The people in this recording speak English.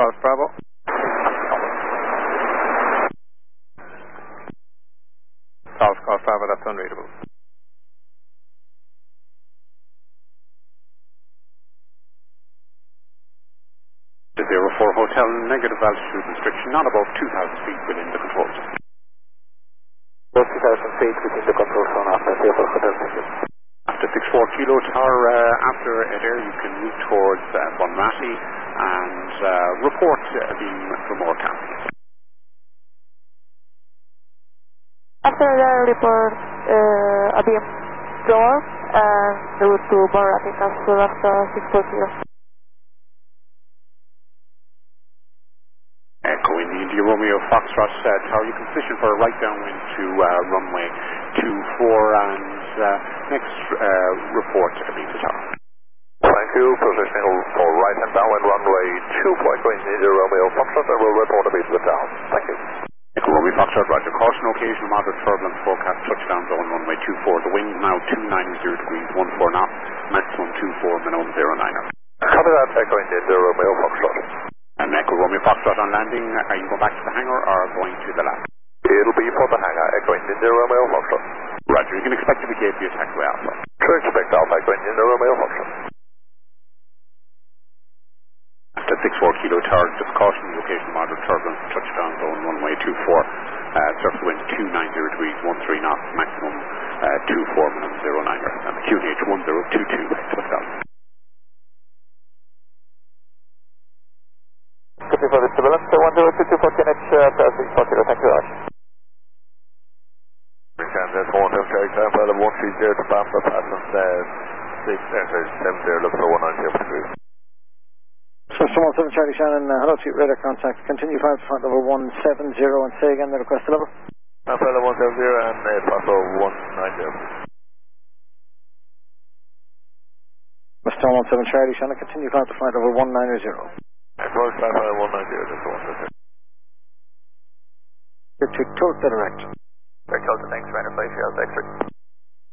Golf Bravo. Golf Bravo, that's unreadable. 04 Hotel, negative altitude restriction, not above 2,000 feet within the control zone. Above 2,000 feet within the control zone after 04 Hotel, thank you. After 64 Kilo Tower, after Adair, you can move towards Bunratty and report being Dromore County. After Adair, report being Dromore and route to Bunratty Castle after 64 Kilo. Echo in the India Romeo Foxtrot Tower, you can position for a right downwind to runway 24 and next report to the tower. Thank you, positioning for right and downwind runway 2.1 India Romeo Foxtrot and will report to the tower. Thank you. Echo Romeo Foxtrot, roger. Caution, occasional moderate turbulence forecast, touchdown zone runway 24. The wind now 290 degrees, 14 knots, maximum 24, minimum 09. Copy that, Echo India Romeo Foxtrot. And Echo Romeo Foxtrot on landing, are you going back to the hangar or going to the lab? It'll be for the hangar, Echo India Romeo Foxtrot. Roger, you can expect to be gate via taxiway Alpha. True, expect Alpha, Echo India Romeo Foxtrot. After 64 Kilo Tower, just caution the occasional moderate turbulence, touchdown zone runway 24. Surface wind 290 degrees, 13 knots, maximum 24, minimum 09. And the QNH 1022, West. Copy for this turbulence, 1022 for QNH, 64 Kilo, thank you very much. That's 1 Charlie, pilot 130 to Bamber, passing 70, look for 190 degrees. So, 17 Charlie Shannon, hello to you, radar contact. Continue flight to flight level 170 and say again the request level. Pilot 170 and Paso 190. Mr. 17 Charlie Shannon, continue flight to flight level 190. Approach flight pilot 190, just 170. You're to Tilted direct. Very close to thanks, radar 5, X-ray.